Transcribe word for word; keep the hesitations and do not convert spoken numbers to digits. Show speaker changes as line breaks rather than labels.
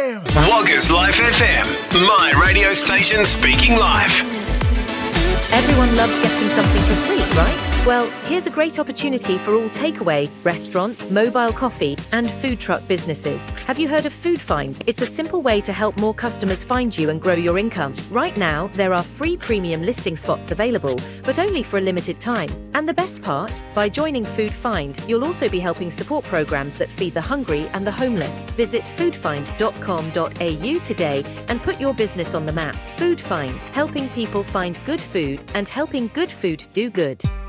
M.
Woggers Life F M, my radio station speaking live.
Everyone loves getting something for free, right? Well, here's a great opportunity for all takeaway, restaurant, mobile coffee and food truck businesses. Have you heard of Food Find? It's a simple way to help more customers find you and grow your income. Right now, there are free premium listing spots available, but only for a limited time. And the best part? By joining Food Find, you'll also be helping support programs that feed the hungry and the homeless. Visit food find dot com dot a u today and put your business on the map. Food Find, helping people find good food and helping good food do good.